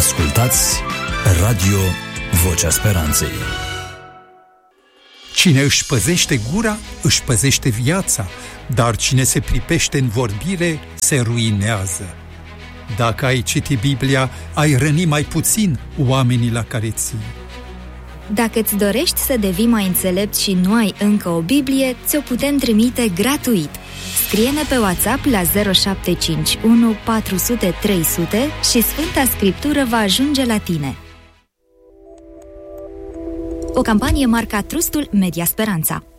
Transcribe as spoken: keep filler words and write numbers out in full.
Ascultați Radio Vocea Speranței. Cine își păzește gura, își păzește viața, dar cine se pripește în vorbire, se ruinează. Dacă ai citi Biblia, ai răni mai puțin oamenii la care ții. Dacă îți dorești să devii mai înțelept și nu ai încă o Biblie, ți-o putem trimite gratuit. Scrie-ne pe WhatsApp la zero șapte cinci unu patru zero zero trei zero zero și Sfânta Scriptură va ajunge la tine. O campanie marca Trustul Media Speranța.